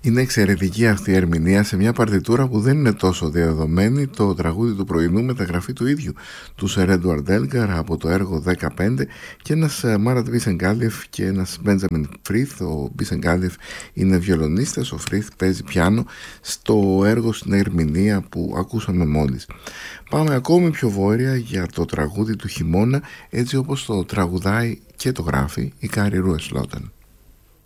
Είναι εξαιρετική αυτή η ερμηνεία σε μια παρτιτούρα που δεν είναι τόσο διαδεδομένη. Το τραγούδι του πρωινού μεταγραφή του ίδιου του Σερ Έντουαρντ Έλγκαρ από το έργο 15 και ένας Μάρατ Μπίσενγκάλιεφ και ένας Μπέντζαμιν Φρίθ. Ο Μπίσενγκάλιεφ είναι βιολονίστας, ο Φρίθ παίζει πιάνο στο έργο, στην ερμηνεία που ακούσαμε μόλις. Πάμε ακόμη πιο βόρεια για το τραγούδι του χειμώνα, έτσι όπως το τραγουδάει και το γράφει η Κάρι Ρούε Σλότεν.